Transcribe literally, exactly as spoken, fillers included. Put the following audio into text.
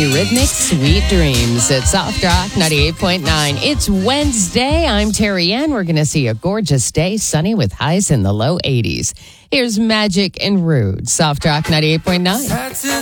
Eurythmics, Sweet Dreams at Soft Rock ninety-eight point nine. It's Wednesday. I'm Terry Ann. We're going to see a gorgeous day, sunny with highs in the low eighties. Here's Magic and Rude, Soft Rock ninety-eight point nine.